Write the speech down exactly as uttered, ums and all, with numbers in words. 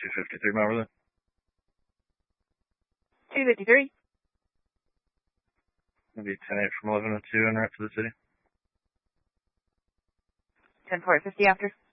two fifty-three, remember that? two fifty-three. Maybe ten eight from eleven and two en route to the city. ten four fifty after.